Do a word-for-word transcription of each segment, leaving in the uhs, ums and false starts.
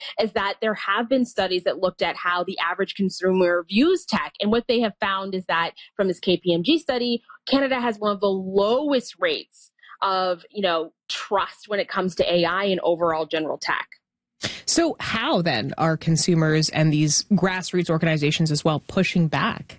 is that there have been studies that looked at how the average consumer views tech. And what they have found is that from this K P M G study, Canada has one of the lowest rates of, you know, trust when it comes to A I and overall general tech. So how then are consumers and these grassroots organizations as well pushing back?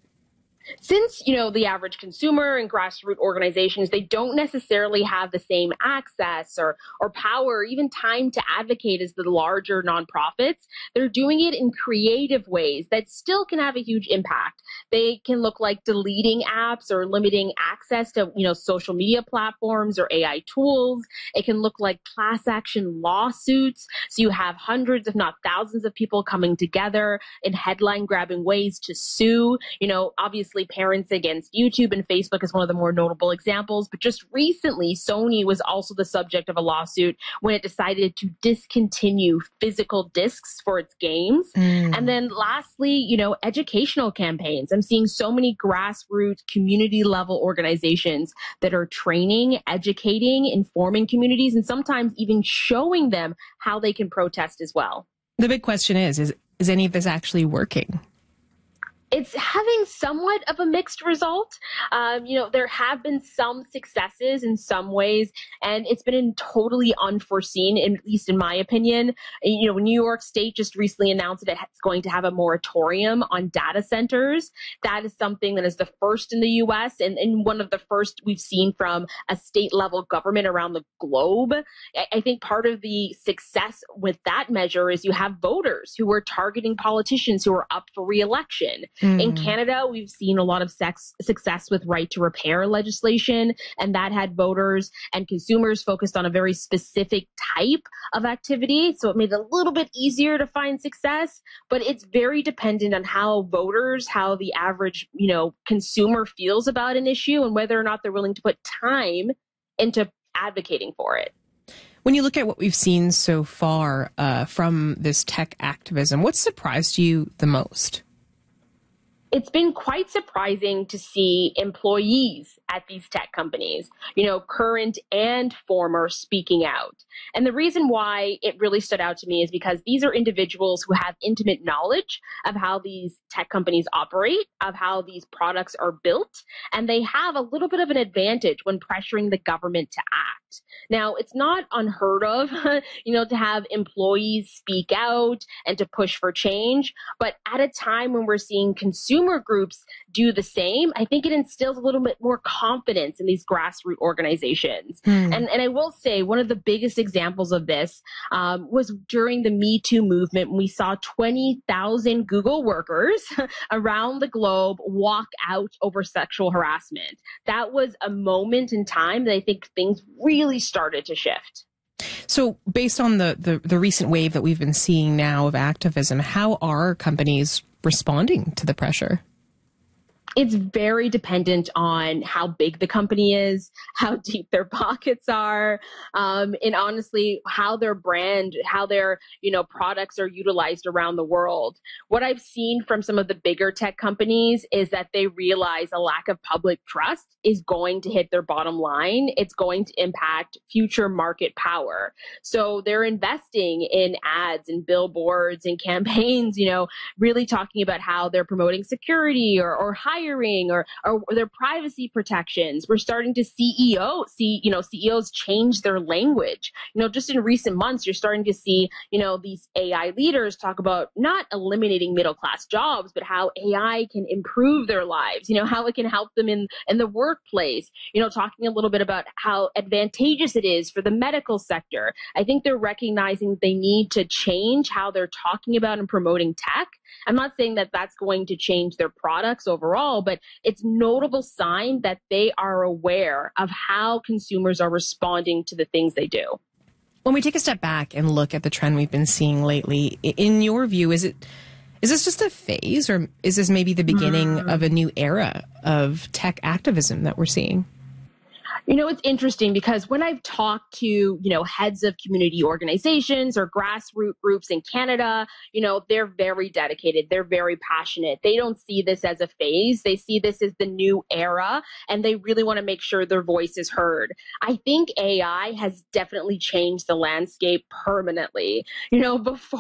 Since, you know, the average consumer and grassroots organizations, they don't necessarily have the same access or, or power or even time to advocate as the larger nonprofits, they're doing it in creative ways that still can have a huge impact. They can look like deleting apps or limiting access to, you know, social media platforms or A I tools. It can look like class action lawsuits. So you have hundreds, if not thousands of people coming together in headline grabbing ways to sue. You know, obviously Parents Against YouTube and Facebook is one of the more notable examples. But just recently, Sony was also the subject of a lawsuit when it decided to discontinue physical discs for its games. Mm. And then lastly, you know, educational campaigns. I'm seeing so many grassroots community level organizations that are training, educating, informing communities, and sometimes even showing them how they can protest as well. The big question is, is, is any of this actually working? It's having somewhat of a mixed result. Um, you know, there have been some successes in some ways, and it's been totally unforeseen, at least in my opinion. You know, New York State just recently announced that it's going to have a moratorium on data centers. That is something that is the first in the U S and, and one of the first we've seen from a state level government around the globe. I, I think part of the success with that measure is you have voters who are targeting politicians who are up for re-election. Mm. In Canada, we've seen a lot of sex, success with right to repair legislation, and that had voters and consumers focused on a very specific type of activity. So it made it a little bit easier to find success, but it's very dependent on how voters, how the average, you know, consumer feels about an issue and whether or not they're willing to put time into advocating for it. When you look at what we've seen so far uh, from this tech activism, what surprised you the most? It's been quite surprising to see employees at these tech companies, you know, current and former, speaking out. And the reason why it really stood out to me is because these are individuals who have intimate knowledge of how these tech companies operate, of how these products are built, and they have a little bit of an advantage when pressuring the government to act. Now, it's not unheard of, you know, to have employees speak out and to push for change, but at a time when we're seeing consumers Consumer groups do the same, I think it instills a little bit more confidence in these grassroots organizations. Mm. And, and I will say one of the biggest examples of this um, was during the Me Too movement when we saw twenty thousand Google workers around the globe walk out over sexual harassment. That was a moment in time that I think things really started to shift. So based on the, the, the recent wave that we've been seeing now of activism, how are companies responding to the pressure? It's very dependent on how big the company is, how deep their pockets are, um, and honestly, how their brand, how their, you know, products are utilized around the world. What I've seen from some of the bigger tech companies is that they realize a lack of public trust is going to hit their bottom line. It's going to impact future market power. So they're investing in ads and billboards and campaigns, you know, really talking about how they're promoting security or, or hiring Or, or their privacy protections. We're starting to C E O see, you know, C E Os change their language. You know, just in recent months, you're starting to see, you know, these A I leaders talk about not eliminating middle class jobs, but how A I can improve their lives. You know, how it can help them in in the workplace. You know, talking a little bit about how advantageous it is for the medical sector. I think they're recognizing they need to change how they're talking about and promoting tech. I'm not saying that that's going to change their products overall, but it's notable sign that they are aware of how consumers are responding to the things they do. When we take a step back and look at the trend we've been seeing lately, in your view, is it is this just a phase, or is this maybe the beginning mm. of a new era of tech activism that we're seeing? You know, it's interesting because when I've talked to, you know, heads of community organizations or grassroots groups in Canada, you know, they're very dedicated. They're very passionate. They don't see this as a phase. They see this as the new era, and they really want to make sure their voice is heard. I think A I has definitely changed the landscape permanently. You know, before